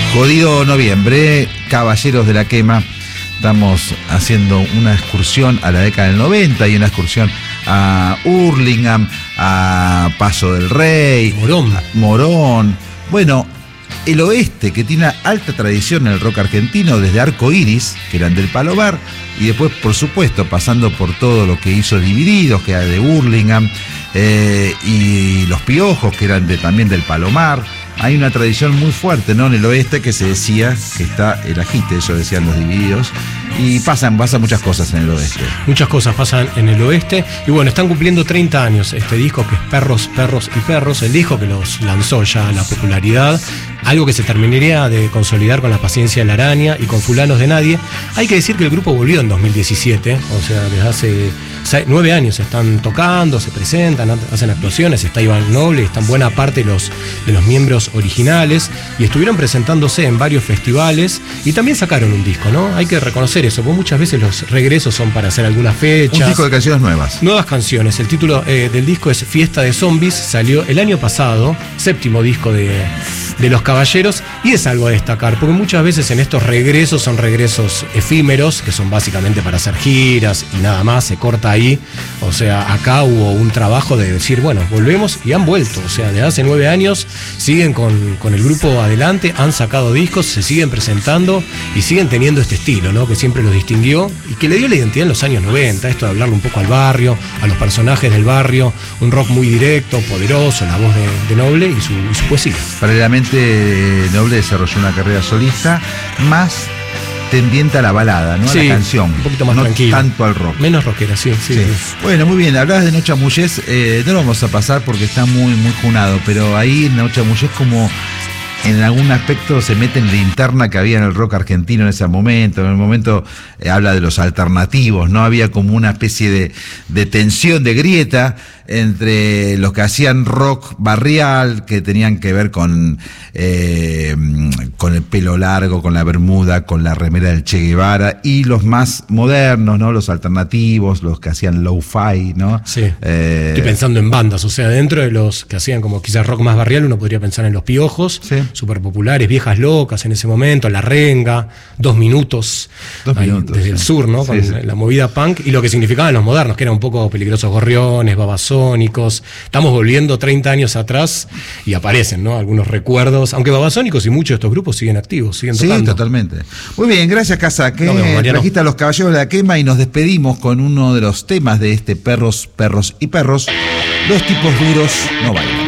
Jodido noviembre, Caballeros de la Quema. Estamos haciendo una excursión a la década del 90 y una excursión a Hurlingham, a Paso del Rey, Morón. Bueno, el oeste, que tiene alta tradición en el rock argentino, desde Arco Iris, que eran del Palomar, y después, por supuesto, pasando por todo lo que hizo Divididos, que era de Hurlingham, y Los Piojos, que eran también del Palomar. Hay una tradición muy fuerte, ¿no?, en el oeste, que se decía que está el ajite, eso decían los Divididos, y pasan muchas cosas en el oeste. Muchas cosas pasan en el oeste, y bueno, están cumpliendo 30 años este disco, que es Perros, Perros y Perros, el disco que los lanzó ya a la popularidad, algo que se terminaría de consolidar con La Paciencia de la Araña y con Fulanos de Nadie. Hay que decir que el grupo volvió en 2017, o sea, desde hace 9 años están tocando, se presentan, hacen actuaciones, está Iván Noble, están buena parte de los miembros originales, y estuvieron presentándose en varios festivales y también sacaron un disco, ¿no? Hay que reconocer eso, porque muchas veces los regresos son para hacer algunas fechas. Un disco de canciones nuevas. Nuevas canciones. El título del disco es Fiesta de Zombies, salió el año pasado, 7º disco de Los Caballeros, y es algo a destacar, porque muchas veces en estos regresos son regresos efímeros, que son básicamente para hacer giras y nada más, se corta ahí. O sea, acá hubo un trabajo de decir, bueno, volvemos, y han vuelto. O sea, desde hace 9 años siguen con el grupo adelante, han sacado discos, se siguen presentando y siguen teniendo este estilo, ¿no?, que siempre los distinguió y que le dio la identidad en los años 90, esto de hablarle un poco al barrio, a los personajes del barrio, un rock muy directo, poderoso, la voz de Noble y su poesía. Paralelamente, Noble desarrolló una carrera solista más tendiente a la balada, ¿no? Sí, a la canción. Un poquito más no tranquila. Tanto al rock. Menos rockera, sí. Bueno, muy bien. Hablabas de Noche Amullés, no lo vamos a pasar porque está muy, muy junado, pero ahí en Noche Amullés como en algún aspecto se mete en la interna que había en el rock argentino en ese momento. En el momento habla de los alternativos, ¿no? Había como una especie de tensión, de grieta entre los que hacían rock barrial, que tenían que ver con el pelo largo, con la bermuda, con la remera del Che Guevara, y los más modernos, ¿no? Los alternativos, los que hacían lo-fi, ¿no? Sí. Estoy pensando en bandas, o sea, dentro de los que hacían como quizás rock más barrial, uno podría pensar en Los Piojos, sí, súper populares, Viejas Locas en ese momento, La Renga, 2 minutos, desde el sur, ¿no? Con la movida punk, y lo que significaban los modernos, que eran un poco Peligrosos Gorriones, Babasónicos. Estamos volviendo 30 años atrás y aparecen, ¿no?, algunos recuerdos, aunque Babasónicos y muchos de estos grupos siguen activos, siguen tocando. Sí, totalmente. Muy bien, gracias, Casa, que trajiste a Los Caballeros de la Quema, y nos despedimos con uno de los temas de este Perros, Perros y Perros. Los tipos duros no bailan.